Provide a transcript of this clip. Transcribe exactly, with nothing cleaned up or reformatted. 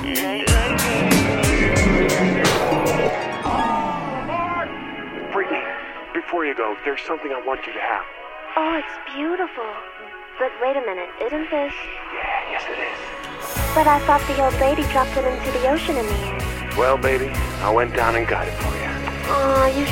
Freaky, before you go, there's something I want you to have. Oh, it's beautiful. But wait a minute, isn't this... Yeah, yes it is. But I thought the old lady dropped it into the ocean in the end. Well, baby, I went down and got it for you. Aw, you